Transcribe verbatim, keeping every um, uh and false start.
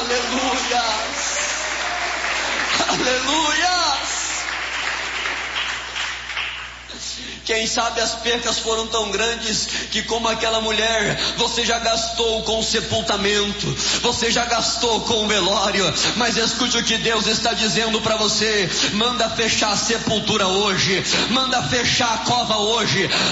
Aleluia. Aleluia. Quem sabe as percas foram tão grandes que, como aquela mulher, você já gastou com o sepultamento, você já gastou com o velório. Mas escute o que Deus está dizendo para você: manda fechar a sepultura hoje, manda fechar a cova hoje,